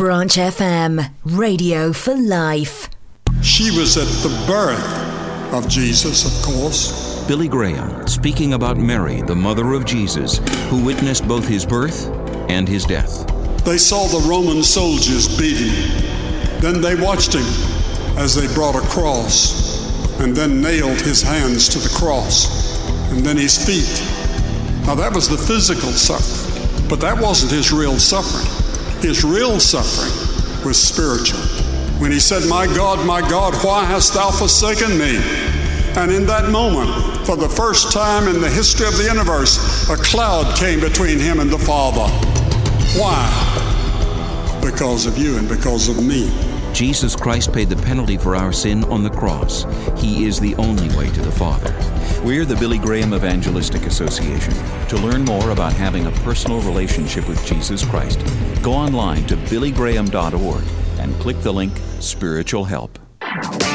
Branch FM, radio for life. She was at the birth of Jesus, of course. Billy Graham, speaking about Mary, the mother of Jesus, who witnessed both his birth and his death. They saw the Roman soldiers beat him. Then they watched him as they brought a cross and then nailed his hands to the cross and then his feet. Now that was the physical suffering, but that wasn't his real suffering. His real suffering was spiritual. When he said, my God, why hast thou forsaken me? And in that moment, for the first time in the history of the universe, a cloud came between him and the Father. Why? Because of you and because of me. Jesus Christ paid the penalty for our sin on the cross. He is the only way to the Father. We're the Billy Graham Evangelistic Association. To learn more about having a personal relationship with Jesus Christ, go online to billygraham.org and click the link Spiritual Help.